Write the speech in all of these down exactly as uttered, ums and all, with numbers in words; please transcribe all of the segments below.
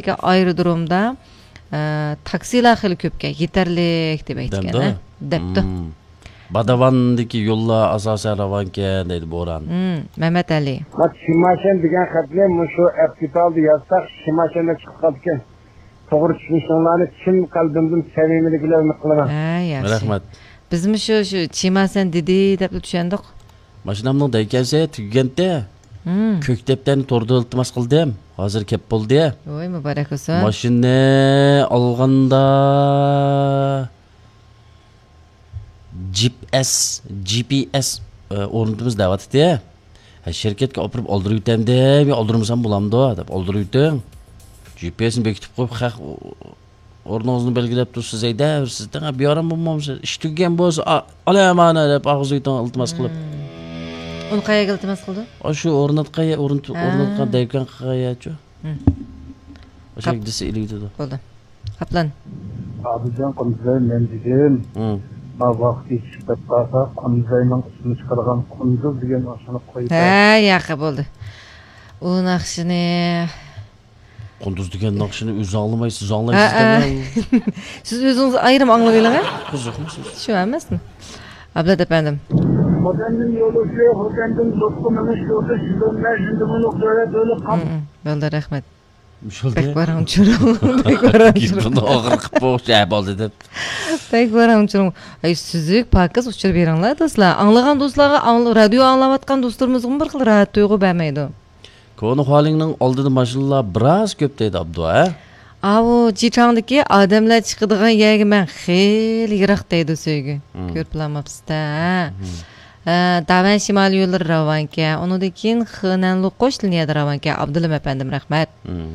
Şehirdeki aerodromda e, taksiler xili köpke yeterlik deb aytgan. Depti. Badavandagi yo'llar asosan ravankan deydi Bo'ron. Hmm, Mehmet Ali. Bak Şimaşen degan xatni shu kapitalda yozsak Şimaşen'de chiqib qolgan. To'g'ri tushunishlarni chin qalbimdan samimilik bilan umid qilaman. Ha, yaxshi. Rahmat. Bizmi shu shu Chimasen dedi deb tushundik. Mashinamning daykansa tuganda. Hmm. Ko'ktepdan to'rda iltimos qildim. Hozir kep bo'ldi. Voy, muborak bo'lsin. Mashina olganda G P S G P S o'rnatimiz da'vatida. Ha shirkatga olib oldirib o'tamda, men oldirmasam bo'lamdi deb oldirib o'tdim. G P S'ni bekitib qo'yib, "Ha, o'rningizni belgilab tursiz ayda, sizdan bu yorim bo'lmasa, ish tugagan bo'lsa, olaman" deb og'zingdan iltimos qilib. Uni qayerga iltimos qildi? Shu o'rnatqaya, o'rnatgan daykan qayachu. O'sha desa iligidi. Bo'ldi. Qaplan. Abijon qonzay men dedim. Ha vaqt chiqib qolsa, qonzayning ismini chiqargan qonzul degan ashuni qo'yib. Ha, yaxshi bo'ldi. U naqshini Qunduz degan naqshini o'zi anglamaysiz, anglaysizmi? Siz o'zingiz ayrim anglaysiz-a? Qiziqmisiz? Shu emasmi? Ablat efendim. Hocanın yolu şu, hocanın dokunumu şu, şunlar şimdi bunu böyle böyle kap. Bo'ldi, rahmat. Müşolda. Bek varam churum. Bek varam churum. Buni og'ir qilib qo'yib bo'ldi deb. Bek varam churum. Ay sizlik pakas uchirib beringlar do'stlar. Anglagan do'stlarga, radio anglayotgan do'stlarimizga bir xil rahat tuyg'u bermaydi. Konu holingning oldida mashinalar biroz ko'p deydi Abdu, ha? Avu Jichangdagi odamlar chiqadigan yerga men xeyli yiroq deydi so'ygi. Ko'rib bilamapsiz-da. Davan Şimal yo'llari ravanka, undan keyin Xinanlu qo'sh liniyada ravanka. Abdulim apandim, rahmat.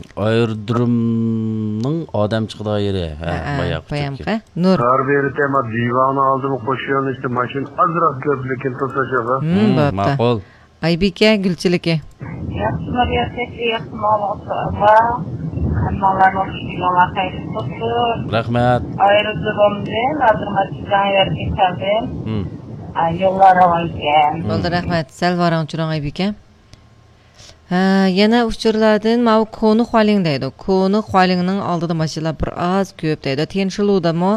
Aerodromning odam chiqadigan yeri, ha, boyoq. Boyamqa. Nur. Harbiyeri tema divani aldım koşuyorsun işte maşin azrak köprülekin tutacak. Hmm, ma'qul. Aybika Gulchiliki. Yaxshilar yaxshi yaxshilar hammalar o'shlar qaytib turibdi. Rahmat. Aerodromdan Abdurmatjon yerga keldim. Yo'llar ekan. Bo'ldi, rahmat. Sal varan churon Aybika. Ha, yana uchurlardan mau konu xoling deydi. Konu xolingning oldida mashinalar bir oz ko'p deydi. Tenshiludami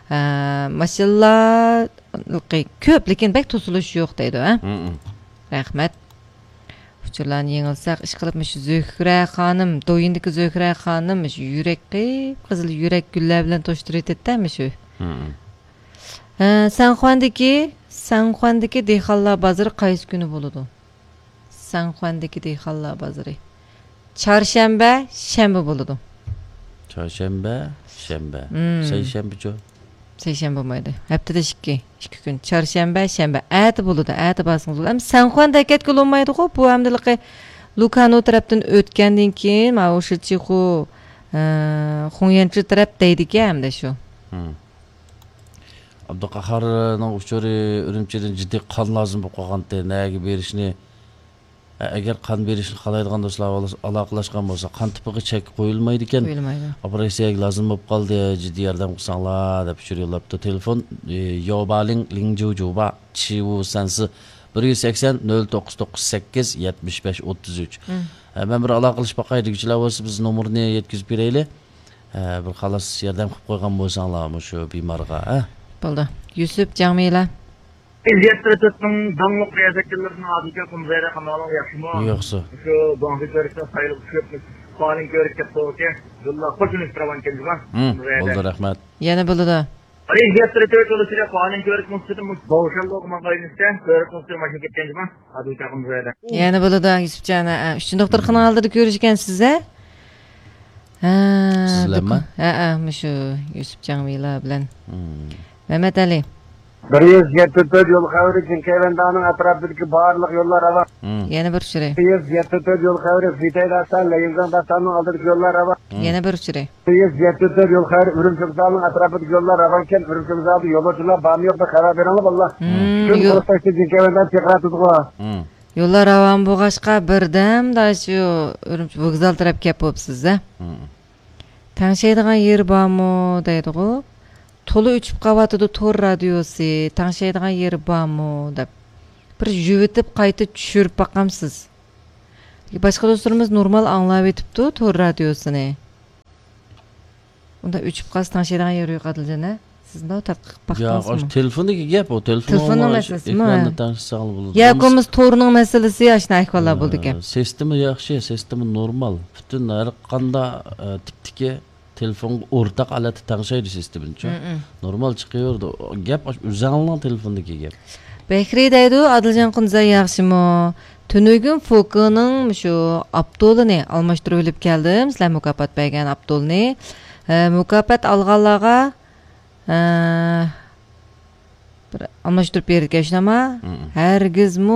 mashinalar ko'p, lekin bek to'silish yo'q deydi, ha? Rahmat. Uchurlarni yengilsak, ish qilibmish Zuhra xonim, do'yindagi Zuhra xonim shu yurakli, qizil yurak gullar bilan to'shtirayotdi-mi shu? Ha, Sanxuandagi, Sanxuandagi dehqonlar bozori qaysi kuni bo'ladi? Sanxuandagi dehqonlar bozori. Chorshanba, shanba bo'ladi. Chorshanba, shanba. Seshanba-chu. Seshanba bo'lmaydi. Haftada ikki, ikki kun. Chorshanba, shanba. Ati bo'ladi, ati bosingiz bo'ladi. Sanxuanda ketga bo'lmaydi-ku, bu hamdaligi Lukano tarafdan o'tgandan keyin mana o'sha Chixu, Xunyanchi taraf deydi-ki, hamda shu. Abduqahorning uchuri Urumchidan jiddiy qon lozim bo'lib qolganda, nega berishni agar qon berishni xohlaydigan do'stlar aloqalashgan bo'lsa, qon tipiga chek qo'yilmaydi ekan. Qo'yilmaydi. Operatsiyaga lozim bo'lib qoldi, jiddiy yordam qilsanglar deb uchur yo'llabdi. Telefon Yobaling Lingjujuba Chivu sansi bir yuz sakson nol to'qqiz to'qqiz sakkiz yetmish besh o'ttiz uch. Men bir aloqalash baqaydigichilar bo'lsa, biz nomerni yetkazib beraylik. Bir xolos yordam qilib qo'ygan bo'lsanglar shu bemorga, ha? Bo'ldi. Yusuf Jamila. İzzettirt'in danlık kıyafetlerinin adıyla kumzayla kanalım yaşımı. Yoksa. Şu banka görüşte sayılıp çıkıp falin görüşte soğutu. Yıllar koşun istravan kendime. Oldu rahmet. Yana bo'ladi. Ali İzzettirt'e çalışıyla falin görüşmek istedim. Boğuşallı okumak gayrınızda. Görüşmek istedim maşın kendime. Adıyla kumzayla. Yana bo'ladi Yusufjon. Uchun doktorxona oldida ko'rishgansiz-a? Ha. Sizlarmi? Ha, ha, shu Yusuf Jamila bilan. Mehmet Ali. bir yuz yetmiş dört yol xavri Jinkayvandaning atrofidagi barliq yo'llar ava. Yana bir uchray. bir yuz yetmiş dört yol xavri Fitaylardan Layingdanning oldidagi yo'llar ava. Yana bir uchray. bir yuz yetmiş dört yol xavri Urumchining atrofidagi yo'llar avankan Urumchining yo'lovchilar bormi yo'q deb xabar beringlar vallah. Shu qo'rqishda Jinkayvandan chiqaratdi-ku. Yo'llar avan bo'lg'ashqa birdamda shu Urumchi vokzal taraf kelib bo'libsiz-a? Tanishadigan yer bormi deydi-ku. To'la uchib qavatida to'r radiosi, tanishadigan yeri bormi deb bir yuvitib qayta tushirib baqamsiz. Boshqa do'stlarimiz normal anglab etibdi to'r radiosini. Unda üçüp qalsa tangşaydigan yeri yo'q Adiljon, ha? Siz nima tadqiq Ya, baqdingizmi? o telefondagi gap, o telefon. Telefonning masalasimi? Ekranda tanishsa bo'ladi. Yako'miz to'rining masalasi ashna ahvollar bo'ldi ekan. Sistema yaxshi, sistema normal. Butun har qanday tipdagi telefonga o'rtaq alati tanishaydi sistemachi. Normal chiqaverdi. Gap o'zingning telefondagi gap. Bekri deydi, Adiljon Qunza yaxshimi? Tunugün Foku'nun şu Abdol'unu almıştırıp bilip geldim. Sizler mükafat bergen Abdol'unu. E, mükafat alğanlarga e, almıştırıp berdik eşnama. Hergiz mu?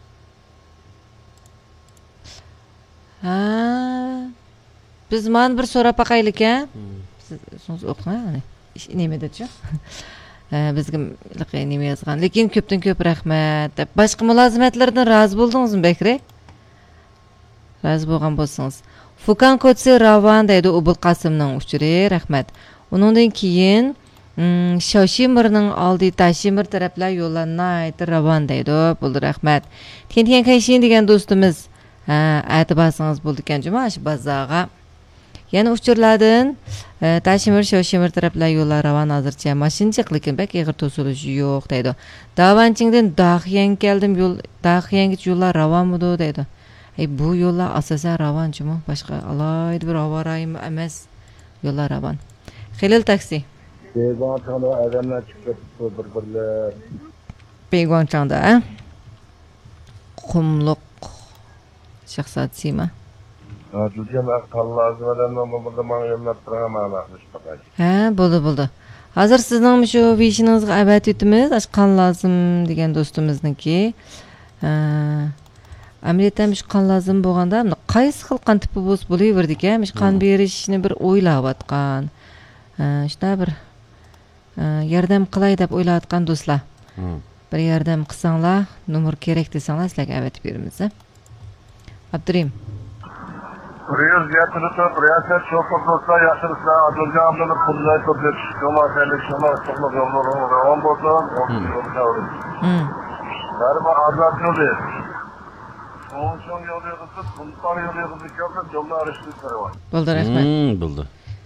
Ha. Biz man bir so'rab baqaylik ha. Siz so'z o'qing ha. Ish nima dedi? Bizga nima yozgan. Lekin ko'pdan ko'p rahmat. Boshqa mulozimatlardan rozi bo'ldingizmi, Bekri? Rozi bo'lgan bo'lsangiz. Fukan Kotsi Ravan deydi Ubul Qasimning uchuri, rahmat. Uningdan keyin Shoshimirning oldi Tashimir taraflar yo'llanaydi Ravan deydi. Bo'ldi, rahmat. Keyin Kayshin degan do'stimiz, ha, aytbasangiz bo'ldi ekan juma shu bazaga. Yana uchurlardan e, Tashimir Shoshimir taraflar yo'llar ravan hozircha mashinchiq, lekin bak ig'ir to'silishi yo'q deydi. Davanchingdan Daxiyan keldim, yo'l Daxiyanga yo'llar ravanmidi deydi. Ey bu yo'llar asosan ravanchimi? Boshqa alayda bir avaraymi emas. Yo'llar ravan. Xilil taksi. Begonchanda odamlar chiqib bir-birlar. Begonchanda, ha? Qumluq shaxsatsima. Hocam Allah'ın adamdan burada bana yönlendirmeye mağluş bakay. Ha, bo'ldi, bo'ldi. Hozir sizning shu vishiningizga abat etimiz, qan lozim degan do'stimizniki. Ha, amaliyotdan shu qan lozim bo'lganda, qaysi xil qan tipi bo'lsa bo'laverdi-ku, mish qan berishni bir o'ylayotgan. Ha, shuna bir yordam qilay deb o'ylayotgan do'stlar. Bir yordam qilsanglar, nomer kerak desanglar, sizlarga abat beramiz. Abdurim. Riyaz getirdi, Riyazet çok fazla yaşırsa Adılcan'ın pulları toplayıp çıkıyorlar, seleksiyonlar, çıkmak yolları var. On boşlar, on yolları. Galiba azat yolu değil. Onun için yolu yoksa, bunlar yolu yoksa köprü, yolda arıştırıkları var. Buldu, rahmet. Hmm, buldu.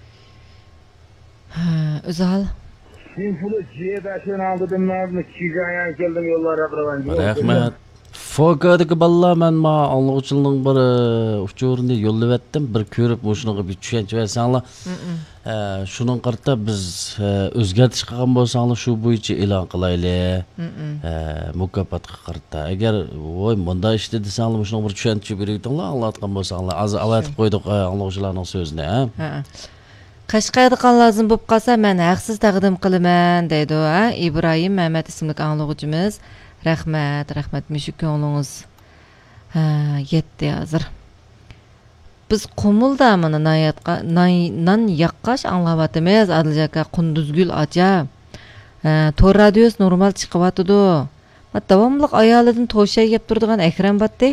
Özal. Şimdi bunu ciye başına aldım, ne çiğden geldim yollara bırakan. Rahmet. Fokadagi ballar men ma anlıqçılığın bir uçurunda yollab etdim. Bir ko'rib o'shunga bir tushuncha bersanglar. Şunun qarta biz o'zgartish qilgan bo'lsanglar shu bo'yicha e'lon qilaylik. Mukofotga qarta. Agar voy bunda ishdi desanglar shunga bir tushuncha berayotinglar, anlatgan bo'lsanglar. Azir avatib qo'ydik anlıqçılarning so'zini, ha. Qashqarda qan lozim bo'lib qolsa, men haqsiz taqdim qilaman deydi, ha. Ibrohim Mehmet ismli anlıqçimiz. Rahmat, rahmat, müşü ko'nglingiz ha, yetdi hozir. Biz Qumulda mana nayatqa nan yaqqash anglavatimiz Adiljon Qunduzgul acha. Tor radios normal chiqyapti-du. Ma davomli ayolidan to'shay yeb turadigan Akram batdi.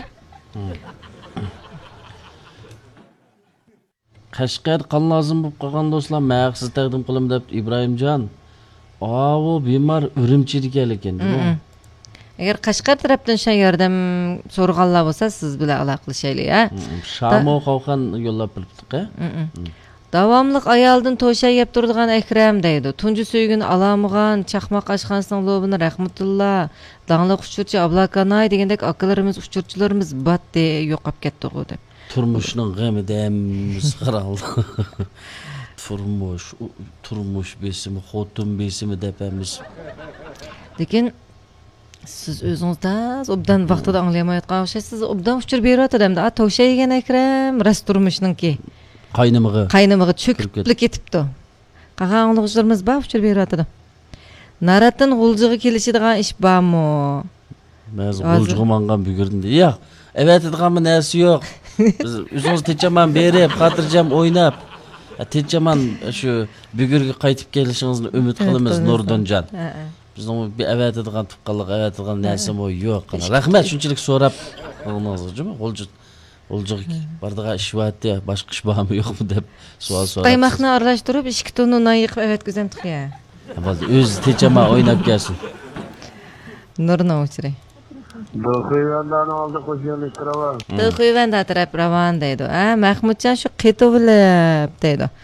Qashqar qan lozim bo'lib qolgan do'stlar, maqsiz taqdim qilim deb Ibrohimjon. Aa, u bemor Urumchida ekan, deymi? Agar Qashqar tarafdan shu yordam so'rag'anlar bo'lsa, siz bilan aloqalashaylik, ha. Shamo Xalqan yo'llab turibdi-ku. Davomli ayoldan to'shay yeb turadigan Akram deydi. Tunji suygin alamg'an, chaqmoq ashxonasining lobini rahmatulloh, dangli uchurchi Ablakanay degandek akalarimiz, uchurchilarimiz batdi yo'qab ketdi-ku deb. Turmushning g'amidan misqaraldi. Turmush, turmush besimi, xotin besimi depamiz. Lekin siz o'zingizda obdan vaqtida anglamayotgan o'xshaysiz. Obdan uchur beryapti-da, to'shay yegan Akram ras turmushningki. Qaynimig'i. Qaynimig'i cho'kib ketibdi. Qag'an anglovchilarimiz bor uchur beryapti. Naratdan g'uljiga kelishadigan ish bormi? Biz g'uljiga mangan bugirdi. Yo'q, evet deganmi narsa yo'q. Biz o'zingiz techaman berib, xotirjam o'ynab, techaman shu bugirga qaytib kelishingizni umid qilamiz Nurdonjon. Bizning bir evet degan tuqqanlik, evet degan narsa yo'q. Rahmat, shunchalik so'rab qolganingizga, g'ulji Olacak bardağa iş vardı ya, başka iş var mı yok mu deb sual sorar. Qaymaqni aralashtirib, ikki tonni non yig'ib evet ko'zam tiqiya. Bo'ldi, o'z techama o'ynab kelsin. Nurni o'chiri. Do'xuyvandan oldi qo'shganlik qiraman. Do'xuyvanda taraf ravan deydi. Ha, Mahmudjon shu qetovilib deydi.